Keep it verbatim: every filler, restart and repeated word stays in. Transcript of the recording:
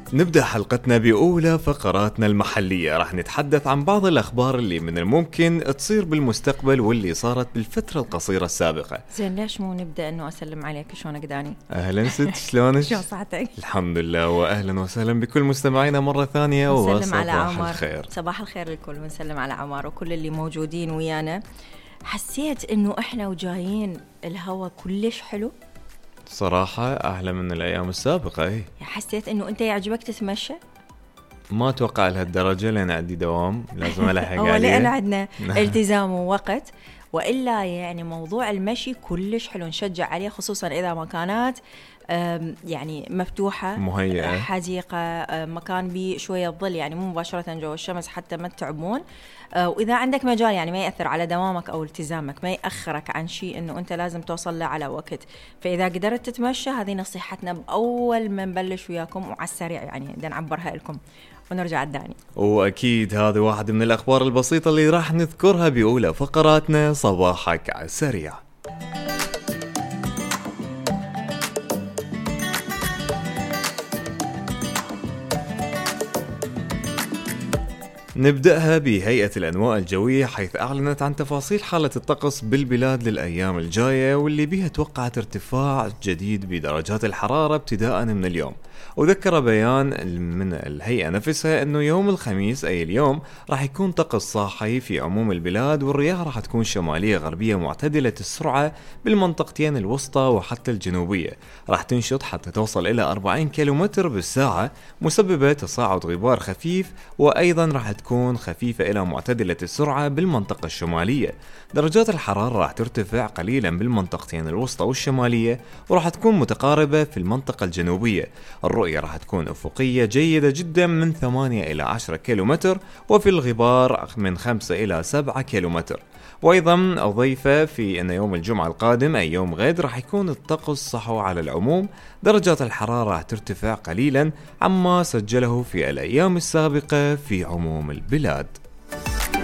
نبدأ حلقتنا بأولى فقراتنا المحلية. راح نتحدث عن بعض الأخبار اللي من الممكن تصير بالمستقبل واللي صارت بالفترة القصيرة السابقة. زين ليش مو نبدأ أنه أسلم عليك؟ شلونك داني؟ أهلا ست، شلونك؟ شلون صحتك؟ الحمد لله، وأهلا وسهلا بكل مستمعينا مرة ثانية. ونسلم على عمر. الخير. صباح الخير للكل، ونسلم على عمر وكل اللي موجودين ويانا. حسيت أنه إحنا وجايين الهوا كلش حلو صراحة، أحلى من الأيام السابقة. ايه حسيت أنه أنت يعجبك تتمشى؟ ما أتوقع لهالدرجة، لأن عندي دوام لازم ألحق عليه. هو لأن عندنا التزام ووقت، وإلا يعني موضوع المشي كلش حلو، نشجع عليه، خصوصا إذا مكانات يعني مفتوحة مهيئة، حديقة، مكان بشوية ظل، يعني مو مباشرة جو الشمس حتى ما تتعبون. وإذا عندك مجال يعني ما يأثر على دوامك أو التزامك، ما يأخرك عن شيء أنه أنت لازم توصل له على وقت. فإذا قدرت تتمشى، هذه نصيحتنا بأول ما نبلش وياكم وعلى السريع، يعني بدنا نعبرها لكم ونرجع الداني. وأكيد هذه واحدة من الأخبار البسيطة اللي راح نذكرها بأولى فقراتنا صباحك على السريع. نبدأها بهيئة الأنواع الجوية، حيث أعلنت عن تفاصيل حالة الطقس بالبلاد للأيام الجاية، واللي بها توقعت ارتفاع جديد بدرجات الحرارة ابتداء من اليوم. وذكر بيان من الهيئة نفسها أنه يوم الخميس أي اليوم راح يكون طقس صاحي في عموم البلاد، والرياح راح تكون شمالية غربية معتدلة السرعة بالمنطقتين الوسطى وحتى الجنوبية، راح تنشط حتى توصل إلى أربعين كيلومتر بالساعة، مسببة تصاعد غبار خفيف، وأيضا راح تكون خفيفة إلى معتدلة السرعة بالمنطقة الشمالية. درجات الحرارة راح ترتفع قليلا بالمنطقتين الوسطى والشمالية، وراح تكون متقاربة في المنطقة الجنوبية. الرؤية راح تكون أفقية جيدة جدا من ثمانية إلى عشرة كيلومتر، وفي الغبار من خمسة إلى سبعة كيلومتر. وأيضا أضيف في أن يوم الجمعة القادم أي يوم غد راح يكون الطقس صحو على العموم، درجات الحرارة راح ترتفع قليلا عما سجله في الأيام السابقة في عموم البلاد.